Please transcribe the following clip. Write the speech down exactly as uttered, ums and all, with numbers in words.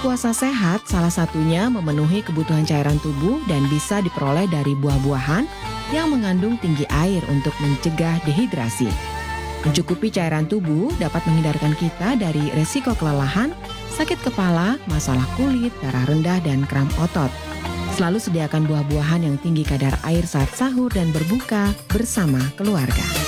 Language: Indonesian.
Puasa sehat salah satunya memenuhi kebutuhan cairan tubuh dan bisa diperoleh dari buah-buahan yang mengandung tinggi air untuk mencegah dehidrasi. Mencukupi cairan tubuh dapat menghindarkan kita dari resiko kelelahan, sakit kepala, masalah kulit, darah rendah, dan kram otot. Selalu sediakan buah-buahan yang tinggi kadar air saat sahur dan berbuka bersama keluarga.